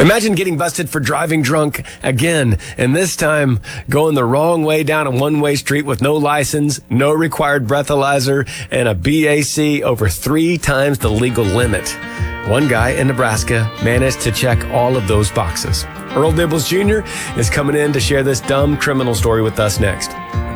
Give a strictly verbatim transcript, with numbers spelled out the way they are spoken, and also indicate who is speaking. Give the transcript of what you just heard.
Speaker 1: Imagine getting busted for driving drunk again, and this time going the wrong way down a one-way street with no license, no required breathalyzer, and a B A C over three times the legal limit. One guy in Nebraska managed to check all of those boxes. Earl Dibbles Junior is coming in to share this dumb criminal story with us next.